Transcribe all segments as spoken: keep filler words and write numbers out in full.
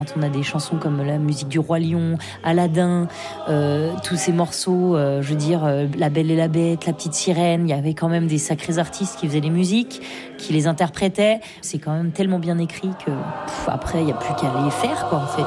Quand on a des chansons comme la musique du Roi Lion, Aladdin, euh, tous ces morceaux, euh, je veux dire, euh, La Belle et la Bête, La Petite Sirène, il y avait quand même des sacrés artistes qui faisaient les musiques, qui les interprétaient. C'est quand même tellement bien écrit que pff, après, il n'y a plus qu'à les faire, quoi, en fait.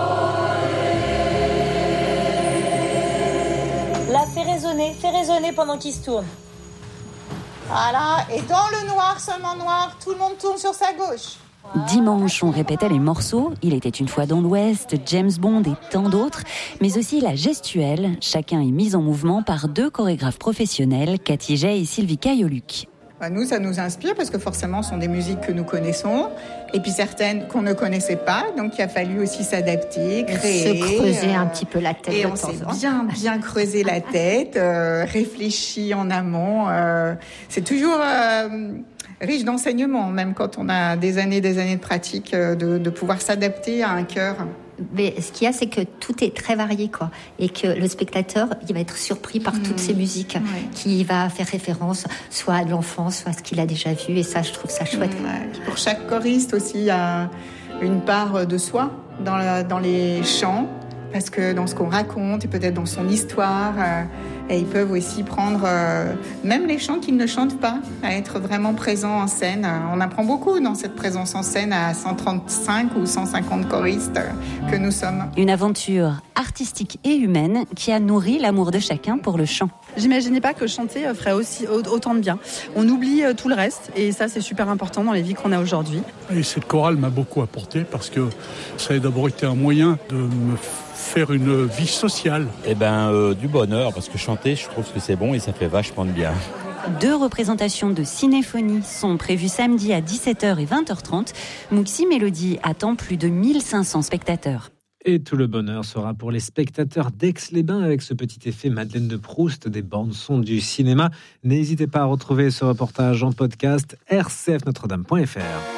Là, fais résonner, fais résonner pendant qu'il se tourne. Voilà, et dans le noir, seulement noir, tout le monde tourne sur sa gauche. Dimanche, on répétait les morceaux, Il était une fois dans l'Ouest, James Bond et tant d'autres, mais aussi la gestuelle. Chacun est mis en mouvement par deux chorégraphes professionnels, Cathy Jay et Sylvie Cailloluc. Bah nous, ça nous inspire parce que forcément, ce sont des musiques que nous connaissons et puis certaines qu'on ne connaissait pas. Donc, il a fallu aussi s'adapter, créer. Se creuser euh, un petit peu la tête. Et on s'est bien, bien creusé la tête, euh, réfléchi en amont. Euh, c'est toujours euh, riche d'enseignements, même quand on a des années des années de pratique, euh, de, de pouvoir s'adapter à un chœur. Mais ce qu'il y a, c'est que tout est très varié, quoi. Et que le spectateur, il va être surpris par mmh. toutes ces musiques, ouais. qui va faire référence soit à l'enfance, soit à ce qu'il a déjà vu. Et ça, je trouve ça chouette. Mmh. Pour chaque choriste aussi, il y a une part de soi dans, la, dans les chants, parce que dans ce qu'on raconte et peut-être dans son histoire, euh, et ils peuvent aussi prendre, euh, même les chants qu'ils ne chantent pas, à être vraiment présents en scène. On apprend beaucoup dans cette présence en scène à cent trente-cinq ou cent cinquante choristes que nous sommes. Une aventure artistique et humaine qui a nourri l'amour de chacun pour le chant. J'imaginais pas que chanter ferait aussi autant de bien. On oublie tout le reste et ça c'est super important dans les vies qu'on a aujourd'hui. Et cette chorale m'a beaucoup apporté parce que ça a d'abord été un moyen de me faire une vie sociale. Eh ben euh, du bonheur parce que chanter je trouve que c'est bon et ça fait vachement de bien. Deux représentations de cinéphonie sont prévues samedi à dix-sept heures et vingt heures trente. Muxi Mélodie attend plus de mille cinq cents spectateurs. Et tout le bonheur sera pour les spectateurs d'Aix-les-Bains avec ce petit effet Madeleine de Proust des bandes-sons du cinéma. N'hésitez pas à retrouver ce reportage en podcast r c f notre dame point f r.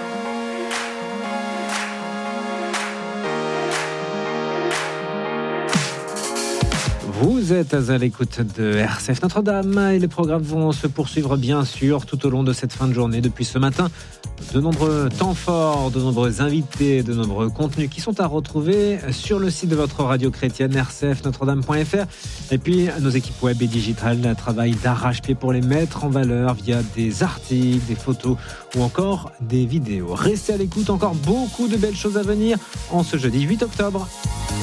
Vous êtes à l'écoute de R C F Notre-Dame et les programmes vont se poursuivre bien sûr tout au long de cette fin de journée. Depuis ce matin, de nombreux temps forts, de nombreux invités, de nombreux contenus qui sont à retrouver sur le site de votre radio chrétienne r c f notre dame point f r. Et puis nos équipes web et digitales travaillent d'arrache-pied pour les mettre en valeur via des articles, des photos ou encore des vidéos. Restez à l'écoute, encore beaucoup de belles choses à venir en ce jeudi huit octobre.